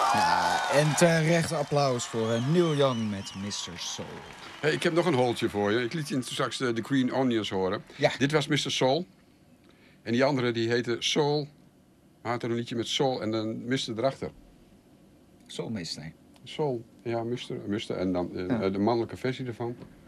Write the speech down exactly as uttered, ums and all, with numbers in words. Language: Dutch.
Ja, en terecht applaus voor uh, Neil Young met mister Soul. Hey, ik heb nog een holtje voor je. Ik liet je straks de, de Green Onions horen. Ja. Dit was mister Soul. En die andere die heette Soul. Maar had er een liedje met Soul en dan mister erachter. Soul mister. Soul, ja, mister, mister. En dan uh, Ja. de mannelijke versie ervan.